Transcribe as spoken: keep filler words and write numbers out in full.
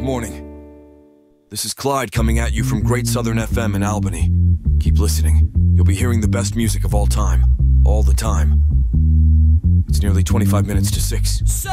morning. This is Clyde coming at you from Great Southern F M in Albany. Keep listening. You'll be hearing the best music of all time, all the time. It's nearly twenty-five minutes to six.